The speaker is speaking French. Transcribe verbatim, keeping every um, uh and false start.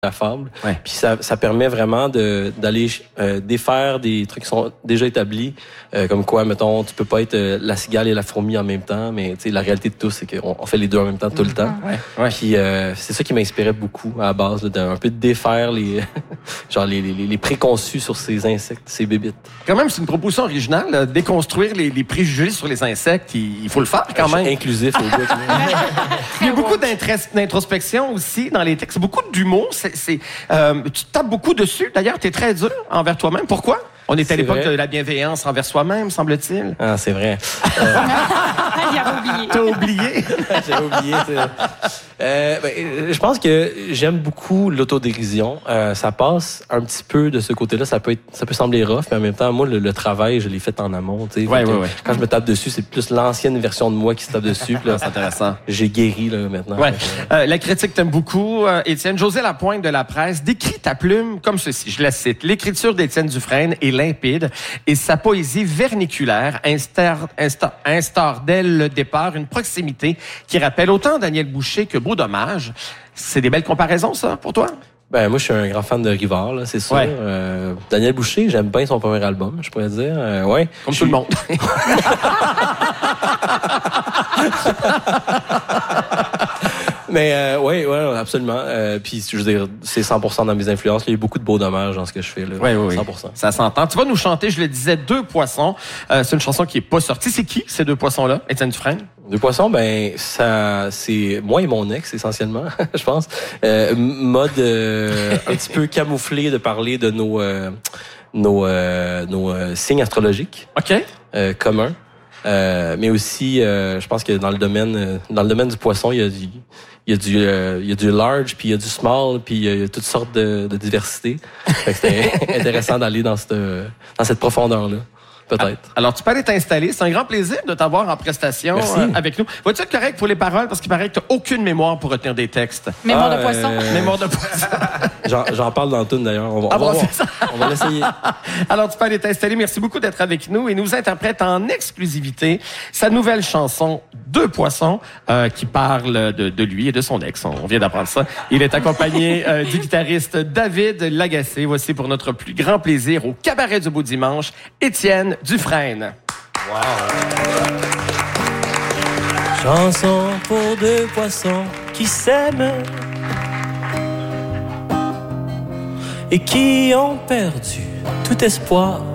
la fable. Ouais. Puis ça, ça permet vraiment de d'aller euh, défaire des trucs qui sont déjà établis, euh, comme quoi, mettons, tu peux pas être euh, la cigale et la fourmi en même temps, mais tu sais, la réalité de tout, c'est qu'on on fait les deux en même temps tout le temps. Ouais. Ouais. Puis euh, c'est ça qui m'inspirait beaucoup à la base, là, d'un peu de défaire les genre les, les, les préconçus sur ces insectes, ces bébites. Quand même, c'est une proposition originale, là, déconstruire les, les préjugés sur les insectes. Il, il faut le faire quand Je suis même. inclusif au bout. Il y a beaucoup d'introspection aussi dans les textes, beaucoup d'humour. C'est, c'est, euh, tu te tapes beaucoup dessus. D'ailleurs, tu es très dur envers toi-même. Pourquoi? On est à C'est l'époque vrai. de la bienveillance envers soi-même, semble-t-il. Ah, c'est vrai. Euh, Il avait oublié. T'as oublié. J'ai oublié. Euh, ben, je pense que j'aime beaucoup l'autodérision. Euh, ça passe un petit peu de ce côté-là. Ça peut être, ça peut sembler rough, mais en même temps, moi, le, le travail, je l'ai fait en amont. Tu sais. Ouais, Fait que ouais, ouais. Quand je me tape dessus, c'est plus l'ancienne version de moi qui se tape dessus. Puis là, C'est intéressant. j'ai guéri là maintenant. Ouais. Fait que, Euh, la critique t'aime beaucoup, euh, Étienne. José Lapointe de La Presse décrit ta plume comme ceci. Je la cite. L'écriture d'Étienne Dufresne est limpide et sa poésie verniculaire instaure, instaure, instaure dès le départ une proximité qui rappelle autant Daniel Boucher que Beau Dommage. C'est des belles comparaisons, ça, pour toi? Ben, moi, je suis un grand fan de Rivard, là, c'est sûr. Ouais. Euh, Daniel Boucher, j'aime bien son premier album, je pourrais dire. Euh, ouais. Comme Je tout suis- le monde. Mais euh, oui, ouais, absolument. Euh, puis je veux dire, c'est cent pour cent dans mes influences. Il y a beaucoup de beaux dommages dans ce que je fais là. Oui, oui, oui. cent pour cent. Ça s'entend. Tu vas nous chanter, je le disais, Deux poissons. Euh, c'est une chanson qui est pas sortie. C'est qui, ces deux poissons-là, Étienne Dufresne? Deux poissons, ben ça, c'est moi et mon ex essentiellement, je pense. Euh, mode euh, un petit peu camouflé de parler de nos euh, nos euh, nos euh, signes astrologiques OK. euh, communs. Euh, mais aussi, euh, je pense que dans le domaine euh, dans le domaine du poisson, il y a du il y a du euh, il y a du large, puis il y a du small, puis il y a toutes sortes de, de diversité. Fait que c'était intéressant d'aller dans cette dans cette profondeur là. Peut-être. Alors, tu peux aller t'installer. C'est un grand plaisir de t'avoir en prestation Merci. euh, avec nous. Vas-tu être correct pour les paroles? Parce qu'il paraît que tu n'as aucune mémoire pour retenir des textes. Mémoire Ah, de poisson. euh, Mémoire de poisson. J'en, j'en parle dans le tune d'ailleurs. On va, Ah on va bon, voir. c'est ça. On va l'essayer. Alors, tu peux aller t'installer. Merci beaucoup d'être avec nous. Et nous interprète en exclusivité sa nouvelle chanson Deux poissons euh, qui parle de, de lui et de son ex. On vient d'apprendre ça. Il est accompagné euh, du guitariste David Lagacé. Voici pour notre plus grand plaisir au Cabaret du Beau Dimanche, Étienne Dufresne. Chanson pour deux poissons qui s'aiment et qui ont perdu tout espoir.